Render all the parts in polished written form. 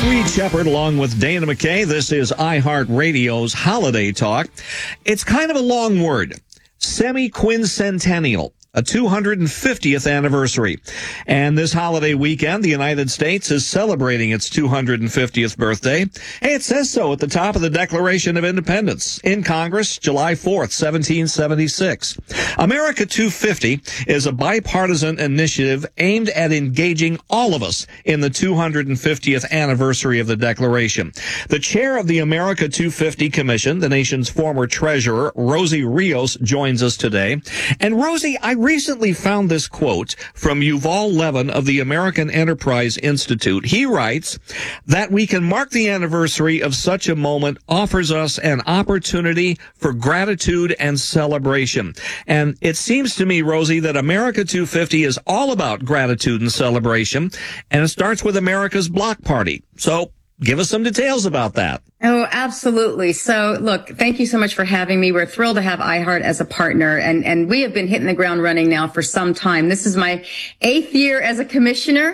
I'm Reed Shepard along with Dana McKay. This is iHeartRadio's Holiday Talk. It's kind of a long word. Semi-quincentennial. A 250th anniversary. And this holiday weekend, the United States is celebrating its 250th birthday. Hey, it says so at the top of the Declaration of Independence in Congress, July 4th, 1776. America 250 is a bipartisan initiative aimed at engaging all of us in the 250th anniversary of the Declaration. The chair of the America 250 Commission, the nation's former treasurer, Rosie Rios, joins us today. And Rosie, I recently found this quote from Yuval Levin of the American Enterprise Institute. He writes that we can mark the anniversary of such a moment offers us an opportunity for gratitude and celebration. And it seems to me, Rosie, that America 250 is all about gratitude and celebration, and it starts with America's Block Party. So give us some details about that. Oh, absolutely. So look, thank you so much for having me. We're thrilled to have iHeart as a partner, and we have been hitting the ground running now for some time. This is my 8th year as a commissioner,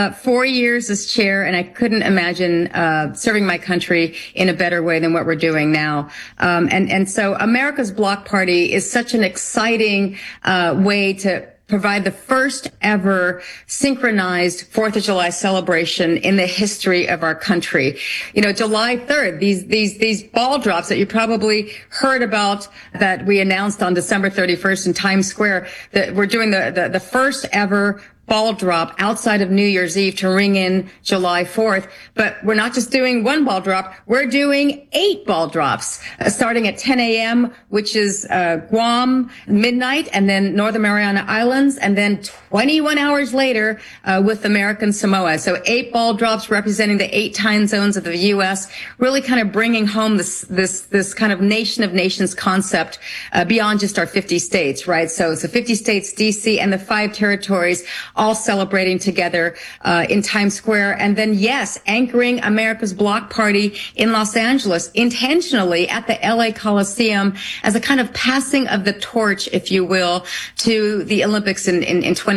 4 years as chair, and I couldn't imagine serving my country in a better way than what we're doing now. And so America's Block Party is such an exciting way to provide the first ever synchronized 4th of July celebration in the history of our country. You know, July 3rd, these ball drops that you probably heard about that we announced on December 31st in Times Square, that we're doing the first ever ball drop outside of New Year's Eve to ring in July 4th. But we're not just doing one ball drop. We're doing 8 ball drops, starting at 10 a.m., which is Guam, midnight, and then Northern Mariana Islands, and then 21 hours later with American Samoa. So 8 ball drops representing the 8 time zones of the U.S., really kind of bringing home this kind of nation of nations concept beyond just our 50 states, right? So it's the 50 states, D.C., and the 5 territories all celebrating together in Times Square. And then, yes, anchoring America's Block Party in Los Angeles intentionally at the LA Coliseum as a kind of passing of the torch, if you will, to the Olympics in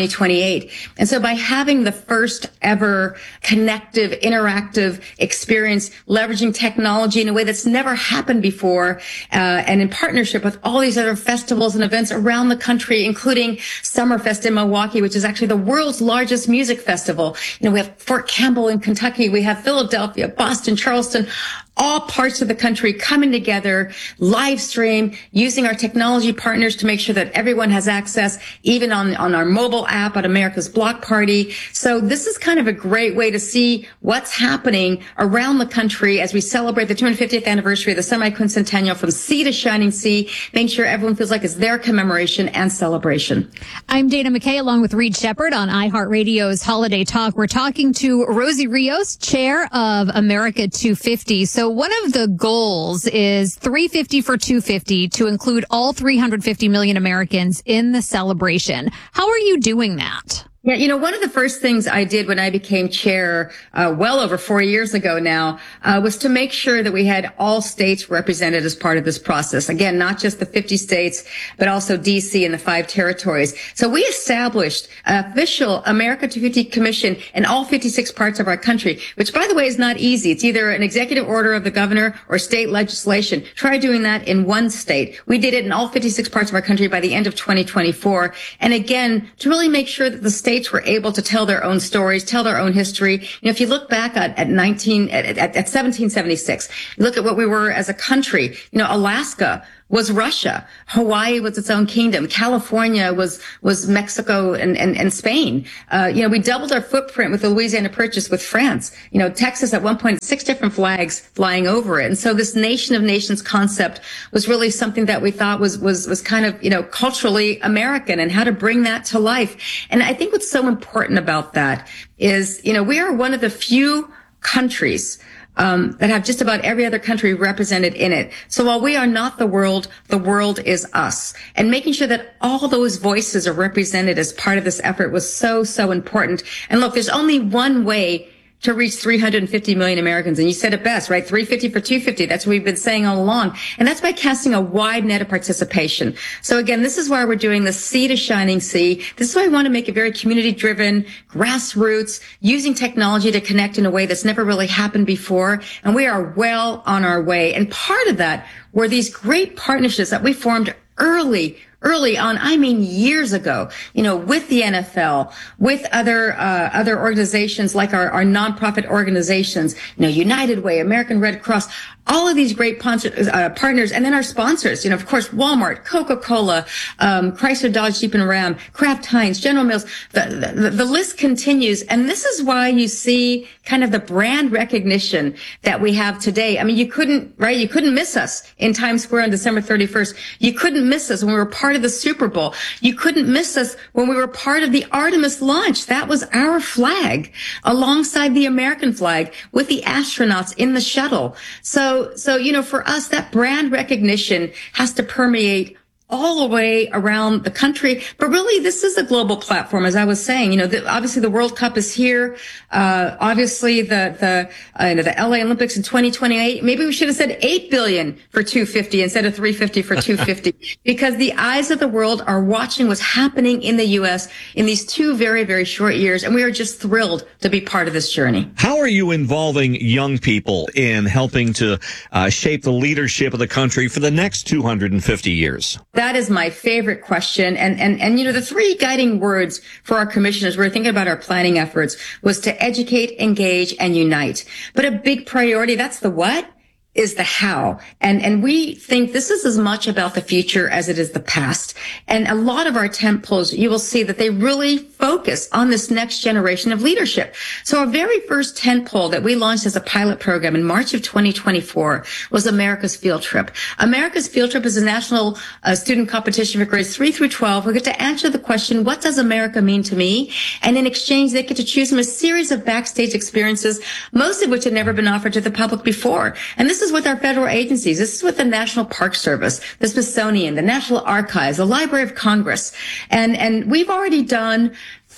2028. And so by having the first ever connective, interactive experience, leveraging technology in a way that's never happened before, and in partnership with all these other festivals and events around the country, including Summerfest in Milwaukee, which is actually the world's largest music festival. You know, we have Fort Campbell in Kentucky, we have Philadelphia, Boston, Charleston, all parts of the country coming together, live stream, using our technology partners to make sure that everyone has access, even on our mobile app at America's Block Party. So this is kind of a great way to see what's happening around the country as we celebrate the 250th anniversary of the semi-quincentennial from sea to shining sea, making sure everyone feels like it's their commemoration and celebration. I'm Dana McKay along with Reed Shepard on iHeartRadio's Holiday Talk. We're talking to Rosie Rios, chair of America 250. So one of the goals is 350 for 250 to include all 350 million Americans in the celebration. How are you doing that? Yeah, you know, one of the first things I did when I became chair, well over 4 years ago now, was to make sure that we had all states represented as part of this process. Again, not just the 50 states, but also D.C. and the 5 territories. So we established an official America 250 Commission in all 56 parts of our country, which, by the way, is not easy. It's either an executive order of the governor or state legislation. Try doing that in one state. We did it in all 56 parts of our country by the end of 2024. And again, to really make sure that the states were able to tell their own stories, tell their own history. You know, if you look back at 1776, you look at what we were as a country. You know, Alaska was Russia. Hawaii was its own kingdom. California was Mexico and Spain. You know, we doubled our footprint with the Louisiana Purchase with France. You know, Texas at one point, 6 different flags flying over it. And so this nation of nations concept was really something that we thought was kind of, you know, culturally American, and how to bring that to life. And I think what's so important about that is, you know, we are one of the few countries that have just about every other country represented in it. So while we are not the world is us. And making sure that all those voices are represented as part of this effort was so, so important. And look, there's only one way to reach 350 million Americans. And you said it best, right? 350 for 250. That's what we've been saying all along. And that's by casting a wide net of participation. So again, this is why we're doing the Sea to Shining Sea. This is why I want to make it very community driven, grassroots, using technology to connect in a way that's never really happened before. And we are well on our way. And part of that were these great partnerships that we formed early on, I mean years ago, with the NFL, with other organizations like our nonprofit organizations, United Way, American Red Cross, all of these great partners, and then our sponsors, of course, Walmart, Coca-Cola, Chrysler, Dodge, Jeep and Ram, Kraft Heinz, General Mills. The list continues. And this is why you see kind of the brand recognition that we have today. I mean, you couldn't miss us in Times Square on December 31st. You couldn't miss us when we were part of the Super Bowl. You couldn't miss us when we were part of the Artemis launch. That was our flag alongside the American flag with the astronauts in the shuttle. So, for us, that brand recognition has to permeate all the way around the country. But really, this is a global platform, as I was saying. Obviously the World Cup is here. Obviously the LA Olympics in 2028. Maybe we should have said 8 billion for 250 instead of 350 for 250, because the eyes of the world are watching what's happening in the U.S. in these 2 very, very short years. And we are just thrilled to be part of this journey. How are you involving young people in helping to shape the leadership of the country for the next 250 years? That is my favorite question. And the 3 guiding words for our commissioners, we're thinking about our planning efforts, was to educate, engage, and unite. But a big priority, that's the what, is the how. And we think this is as much about the future as it is the past. And a lot of our tent poles, you will see that they really focus on this next generation of leadership. So our very first tent pole that we launched as a pilot program in March of 2024 was America's Field Trip. America's Field Trip is a national student competition for grades 3 through 12. We get to answer the question, what does America mean to me? And in exchange, they get to choose from a series of backstage experiences, most of which had never been offered to the public before. And this is with our federal agencies. This is with the National Park Service, the Smithsonian, the National Archives, the Library of Congress. And we've already done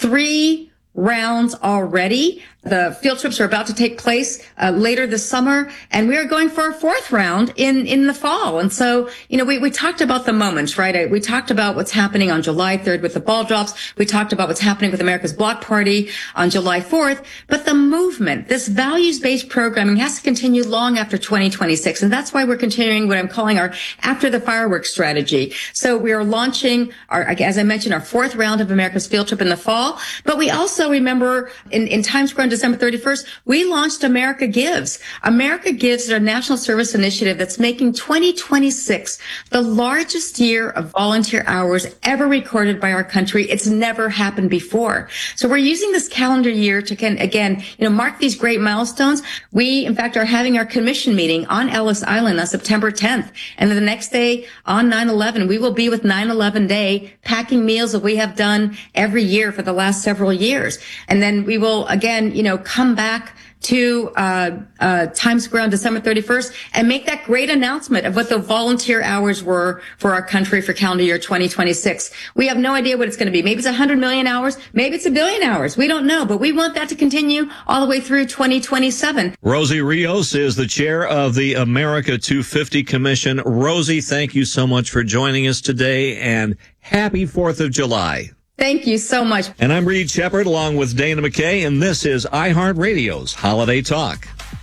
3 rounds already. The field trips are about to take place later this summer, and we are going for our 4th round in the fall. And so, we talked about the moments, right? We talked about what's happening on July 3rd with the ball drops. We talked about what's happening with America's Block Party on July 4th. But the movement, this values-based programming, has to continue long after 2026. And that's why we're continuing what I'm calling our After the Fireworks strategy. So we are launching as I mentioned, our 4th round of America's Field Trip in the fall. But we also remember in Times Square on December 31st, we launched America Gives. America Gives is our national service initiative that's making 2026 the largest year of volunteer hours ever recorded by our country. It's never happened before. So we're using this calendar year to mark these great milestones. We, in fact, are having our commission meeting on Ellis Island on September 10th. And then the next day on 9/11, we will be with 9/11 Day, packing meals that we have done every year for the last several years. And then we will, again, come back to Times Square on December 31st and make that great announcement of what the volunteer hours were for our country for calendar year 2026. We have no idea what it's going to be. Maybe it's 100 million hours. Maybe it's 1 billion hours. We don't know, but we want that to continue all the way through 2027. Rosie Rios is the chair of the America 250 Commission. Rosie, thank you so much for joining us today, and happy 4th of July. Thank you so much. And I'm Reed Shepard along with Dana McKay, and this is iHeartRadio's Holiday Talk.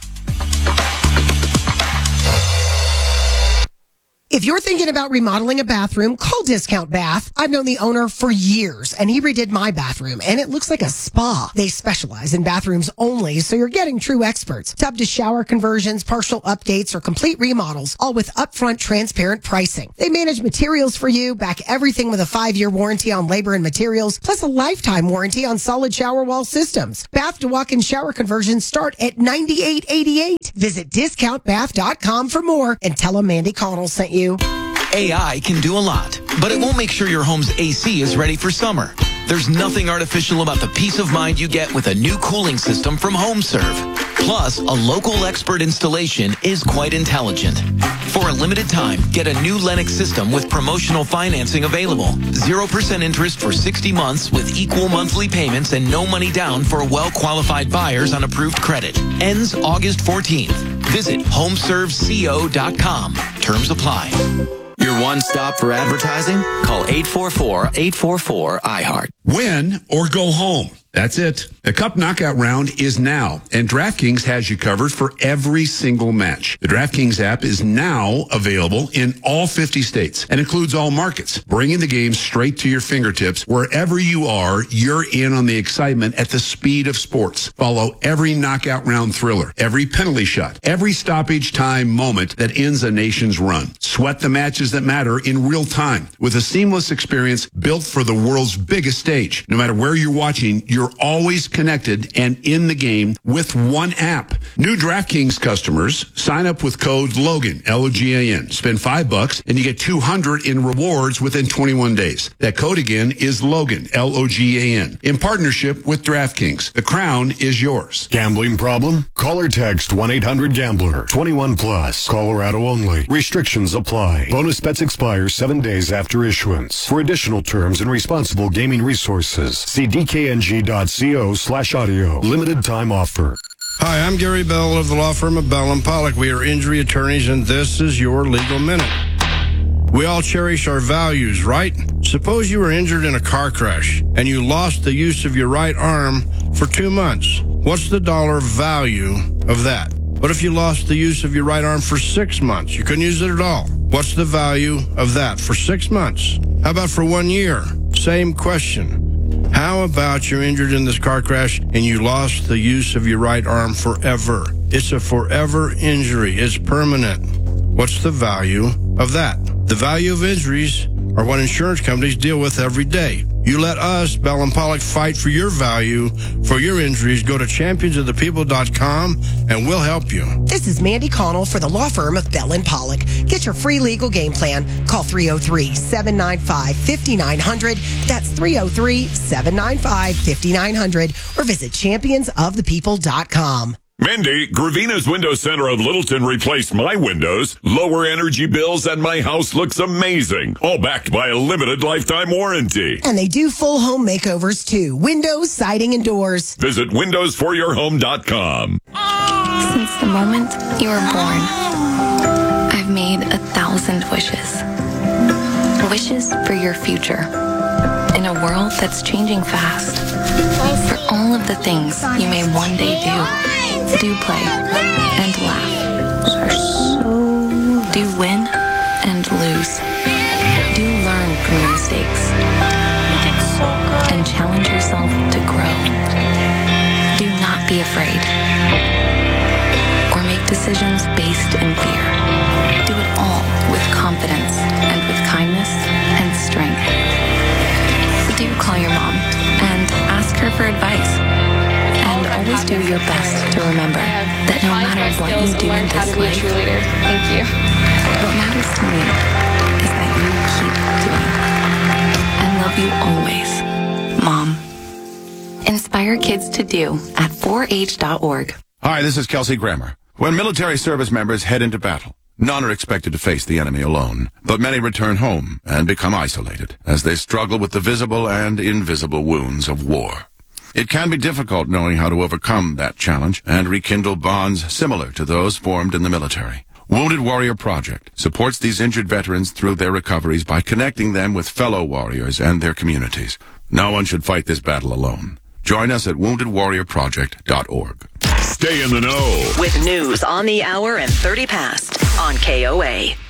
If you're thinking about remodeling a bathroom, call Discount Bath. I've known the owner for years, and he redid my bathroom, and it looks like a spa. They specialize in bathrooms only, so you're getting true experts. Tub to shower conversions, partial updates, or complete remodels, all with upfront transparent pricing. They manage materials for you, back everything with a 5-year warranty on labor and materials, plus a lifetime warranty on solid shower wall systems. Bath to walk-in shower conversions start at $98.88. Visit discountbath.com for more, and tell them Mandy Connell sent you. AI can do a lot, but it won't make sure your home's AC is ready for summer. There's nothing artificial about the peace of mind you get with a new cooling system from HomeServe. Plus, a local expert installation is quite intelligent. For a limited time, get a new Lennox system with promotional financing available. 0% interest for 60 months with equal monthly payments and no money down for well-qualified buyers on approved credit. Ends August 14th. Visit homeserveco.com. Terms apply. Your one stop for advertising? Call 844-844-iHeart. Win or go home. That's it. The Cup Knockout Round is now, and DraftKings has you covered for every single match. The DraftKings app is now available in all 50 states and includes all markets, bringing the game straight to your fingertips. Wherever you are, you're in on the excitement at the speed of sports. Follow every knockout round thriller, every penalty shot, every stoppage time moment that ends a nation's run. Sweat the matches that matter in real time with a seamless experience built for the world's biggest stage. No matter where you're watching, you're always connected and in the game with one app. New DraftKings customers sign up with code LOGAN, L-O-G-A-N. Spend $5 and you get $200 in rewards within 21 days. That code again is LOGAN, L-O-G-A-N. In partnership with DraftKings. The crown is yours. Gambling problem? Call or text 1-800-GAMBLER. 21 plus. Colorado only. Restrictions apply. Bonus bets expire 7 days after issuance. For additional terms and responsible gaming resources, see dkng.co/audio. Limited time offer. Hi, I'm Gary Bell of the law firm of Bell & Pollock. We are injury attorneys, and this is your Legal Minute. We all cherish our values, right? Suppose you were injured in a car crash, and you lost the use of your right arm for 2 months. What's the dollar value of that? What if you lost the use of your right arm for 6 months? You couldn't use it at all. What's the value of that for 6 months? How about for 1 year? Same question. How about you're injured in this car crash and you lost the use of your right arm forever? It's a forever injury. It's permanent. What's the value of that? The value of injuries are what insurance companies deal with every day. You let us, Bell & Pollock, fight for your value, for your injuries. Go to championsofthepeople.com and we'll help you. This is Mandy Connell for the law firm of Bell & Pollock. Get your free legal game plan. Call 303-795-5900. That's 303-795-5900. Or visit championsofthepeople.com. Mindy, Gravina's Window Center of Littleton replaced my windows, lower energy bills, and my house looks amazing. All backed by a limited lifetime warranty. And they do full home makeovers too. Windows, siding, and doors. Visit windowsforyourhome.com. Since the moment you were born, I've made 1,000 wishes. Wishes for your future. In a world that's changing fast. For all of the things you may one day do. Do play and laugh. Do win and lose. Do learn from your mistakes. And challenge yourself to grow. Do not be afraid. Or make decisions based in fear. Do it all with confidence and with kindness and strength. Do call your mom and ask her for advice. And always do your best to remember that no matter what you do in this life, thank you. What matters to me is that you keep doing. And love you always, Mom. Inspire kids to do at 4h.org. Hi, this is Kelsey Grammer. When military service members head into battle, none are expected to face the enemy alone, but many return home and become isolated as they struggle with the visible and invisible wounds of war. It can be difficult knowing how to overcome that challenge and rekindle bonds similar to those formed in the military. Wounded Warrior Project supports these injured veterans through their recoveries by connecting them with fellow warriors and their communities. No one should fight this battle alone. Join us at woundedwarriorproject.org. Stay in the know with news on the hour and 30 past on KOA.